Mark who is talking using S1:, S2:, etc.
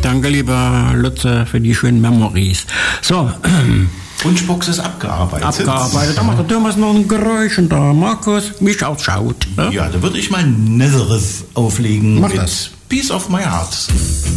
S1: danke, lieber Lutze, für die schönen Memories. So,
S2: Wunschbox ist abgearbeitet.
S1: Da macht der Thomas noch ein Geräusch und da Markus, wie es ausschaut. Ne?
S2: Ja, da würde ich mal Nazareth auflegen.
S1: Mach
S2: mit
S1: das.
S2: Piece of My Heart.